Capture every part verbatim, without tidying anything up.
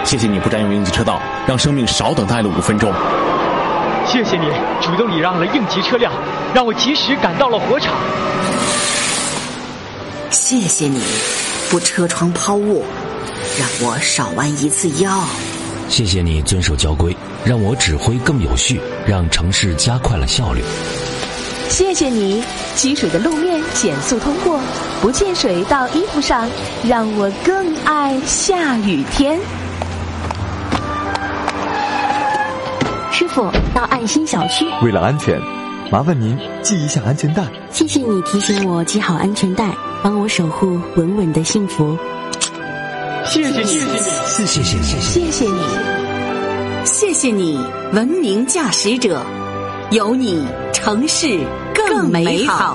谢谢你不占用应急车道，让生命少等待了五分钟。 谢谢你主动礼让了应急车辆，让我及时赶到了火场。 谢谢你不车窗抛物，让我少弯一次腰。 谢谢你遵守交规，让我指挥更有序，让城市加快了效率。 谢谢你积水的路面减速通过，不溅水到衣服上，让我更爱下雨天。 师傅，到爱心小区。 为了安全，麻烦您系一下安全带。 谢谢你提醒我系好安全带，帮我守护稳稳的幸福。 谢谢你，谢谢你， 谢谢你， 谢谢你， 谢谢你，文明驾驶者，有你城市更美好。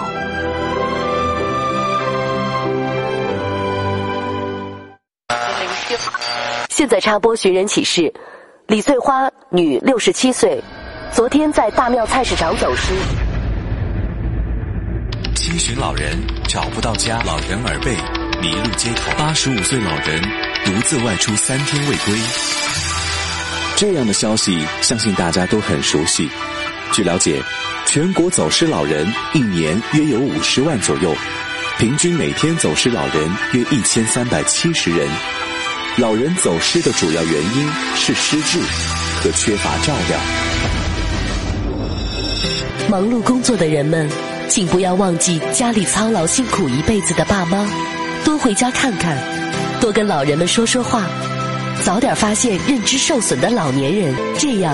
现在插播寻人启事：李翠花，女，六十七岁，昨天在大庙菜市场走失。 七旬老人找不到家，老人耳背，迷路街头。八十五岁老人独自外出三天未归。 这样的消息，相信大家都很熟悉。据了解，全国走失老人一年约有五十万左右，平均每天走失老人约一千三百七十人。老人走失的主要原因是失智和缺乏照料。 忙碌工作的人们，请不要忘记家里操劳辛苦一辈子的爸妈，多回家看看，多跟老人们说说话，早点发现认知受损的老年人，这样